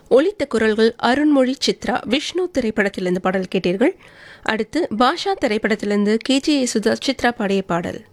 ஒலித்த குரல்கள் அருண்மொழி, சித்ரா. விஷ்ணு திரைப்படத்திலிருந்து பாடல் கேட்டீர்கள். அடுத்து பாஷா திரைப்படத்திலிருந்து KG யேசுதாஸ், சித்ரா பாடிய பாடல்.